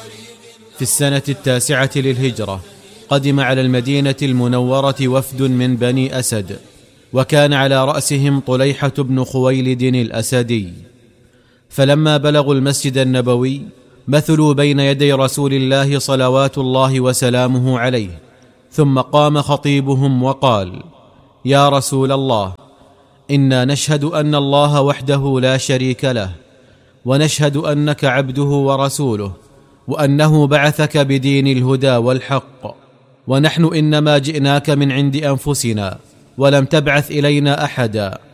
في السنة 9 للهجرة قدم على المدينة المنورة وفد من بني أسد، وكان على رأسهم طليحة بن خويلد الأسدي. فلما بلغوا المسجد النبوي مثلوا بين يدي رسول الله صلوات الله وسلامه عليه، ثم قام خطيبهم وقال: يا رسول الله، إنا نشهد أن الله وحده لا شريك له، ونشهد أنك عبده ورسوله، وأنه بعثك بدين الهدى والحق، ونحن إنما جئناك من عند أنفسنا ولم تبعث إلينا أحدا،